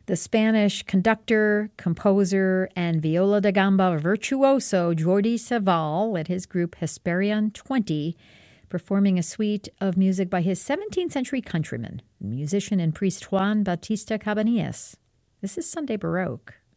the Spanish conductor, composer, and viola da gamba virtuoso Jordi Savall led his group Hesperian 20, performing a suite of music by his 17th century countryman, musician and priest Juan Bautista Cabanillas. This is Sunday Baroque.